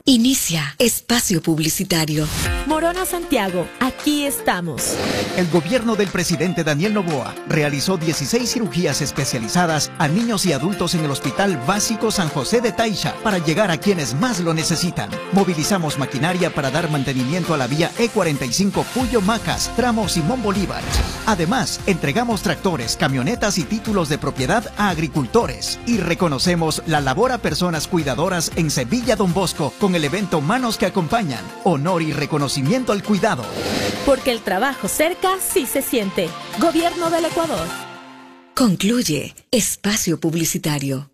Inicia espacio publicitario. Morona Santiago, aquí estamos. El gobierno del presidente Daniel Noboa realizó 16 cirugías especializadas a niños y adultos en el Hospital Básico San José de Taixa para llegar a quienes más lo necesitan. Movilizamos maquinaria para dar mantenimiento a la vía E45 Puyo-Macas, tramo Simón Bolívar. Además, entregamos tractores, camionetas y títulos de propiedad a agricultores. Y reconocemos la labor a personas cuidadoras en Sevilla Don Bosco con el evento Manos que Acompañan. Honor y reconocimiento al cuidado. Porque el trabajo cerca sí se siente. Gobierno del Ecuador. Concluye espacio publicitario.